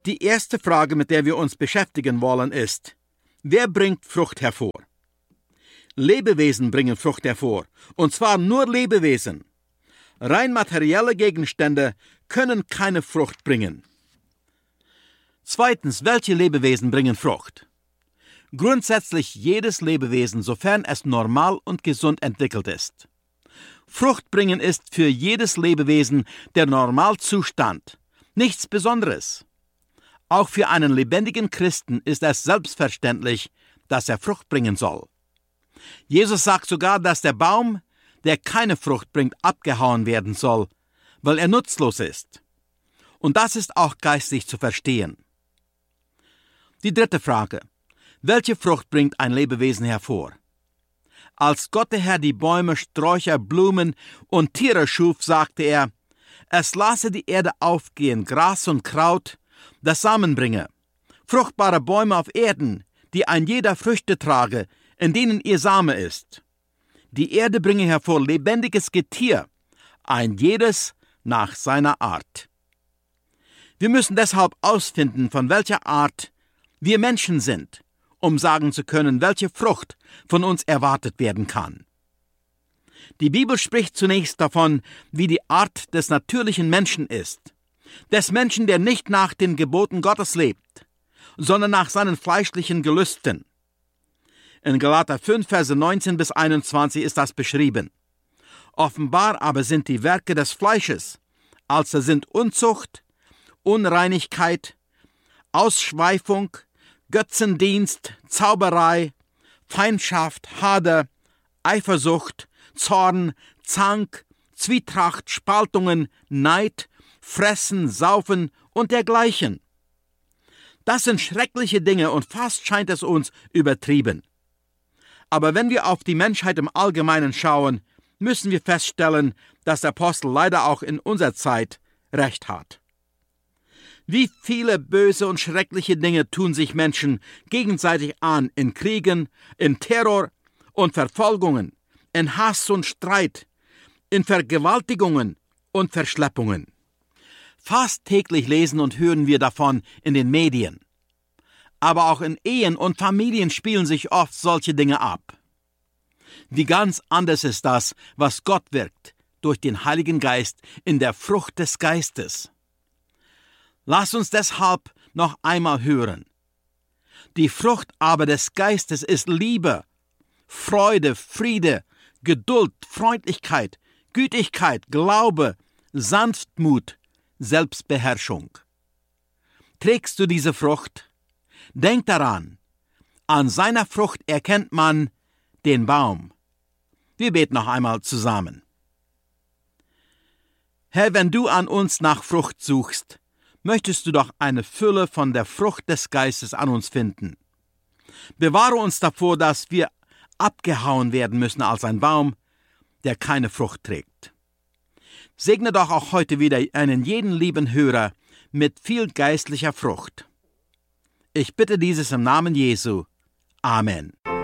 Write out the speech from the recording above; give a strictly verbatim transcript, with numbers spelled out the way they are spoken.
Die erste Frage, mit der wir uns beschäftigen wollen, ist: Wer bringt Frucht hervor? Lebewesen bringen Frucht hervor, und zwar nur Lebewesen. Rein materielle Gegenstände können keine Frucht bringen. Zweitens, welche Lebewesen bringen Frucht? Grundsätzlich jedes Lebewesen, sofern es normal und gesund entwickelt ist. Frucht bringen ist für jedes Lebewesen der Normalzustand, nichts Besonderes. Auch für einen lebendigen Christen ist es selbstverständlich, dass er Frucht bringen soll. Jesus sagt sogar, dass der Baum, der keine Frucht bringt, abgehauen werden soll, weil er nutzlos ist. Und das ist auch geistlich zu verstehen. Die dritte Frage: Welche Frucht bringt ein Lebewesen hervor? Als Gott der Herr die Bäume, Sträucher, Blumen und Tiere schuf, sagte er: Es lasse die Erde aufgehen, Gras und Kraut, das Samen bringe, fruchtbare Bäume auf Erden, die ein jeder Früchte trage, in denen ihr Same ist. Die Erde bringe hervor lebendiges Getier, ein jedes nach seiner Art. Wir müssen deshalb ausfinden, von welcher Art wir Menschen sind, um sagen zu können, welche Frucht von uns erwartet werden kann. Die Bibel spricht zunächst davon, wie die Art des natürlichen Menschen ist, des Menschen, der nicht nach den Geboten Gottes lebt, sondern nach seinen fleischlichen Gelüsten. In Galater fünf, Verse neunzehn bis einundzwanzig ist das beschrieben. Offenbar aber sind die Werke des Fleisches, also sind Unzucht, Unreinigkeit, Ausschweifung, Götzendienst, Zauberei, Feindschaft, Hader, Eifersucht, Zorn, Zank, Zwietracht, Spaltungen, Neid, Fressen, Saufen und dergleichen. Das sind schreckliche Dinge und fast scheint es uns übertrieben. Aber wenn wir auf die Menschheit im Allgemeinen schauen, müssen wir feststellen, dass der Apostel leider auch in unserer Zeit recht hat. Wie viele böse und schreckliche Dinge tun sich Menschen gegenseitig an in Kriegen, in Terror und Verfolgungen, in Hass und Streit, in Vergewaltigungen und Verschleppungen. Fast täglich lesen und hören wir davon in den Medien. Aber auch in Ehen und Familien spielen sich oft solche Dinge ab. Wie ganz anders ist das, was Gott wirkt durch den Heiligen Geist in der Frucht des Geistes. Lass uns deshalb noch einmal hören. Die Frucht aber des Geistes ist Liebe, Freude, Friede, Geduld, Freundlichkeit, Gütigkeit, Glaube, Sanftmut, Selbstbeherrschung. Trägst du diese Frucht? Denk daran, an seiner Frucht erkennt man den Baum. Wir beten noch einmal zusammen. Herr, wenn du an uns nach Frucht suchst, möchtest du doch eine Fülle von der Frucht des Geistes an uns finden. Bewahre uns davor, dass wir abgehauen werden müssen als ein Baum, der keine Frucht trägt. Segne doch auch heute wieder einen jeden lieben Hörer mit viel geistlicher Frucht. Ich bitte dieses im Namen Jesu. Amen.